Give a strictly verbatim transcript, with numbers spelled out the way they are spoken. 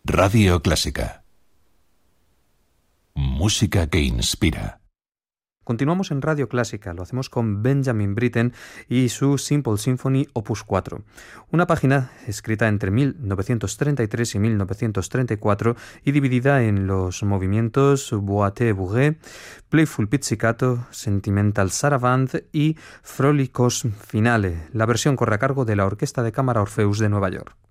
Radio Clásica. Música que inspira. Continuamos en Radio Clásica, lo hacemos con Benjamin Britten y su Simple Symphony Opus cuatro, una página escrita entre mil novecientos treinta y tres y mil novecientos treinta y cuatro y dividida en los movimientos Boite Bourrée, Playful Pizzicato, Sentimental Sarabande y Frolicos Finale. La versión corre a cargo de la Orquesta de Cámara Orpheus de Nueva York.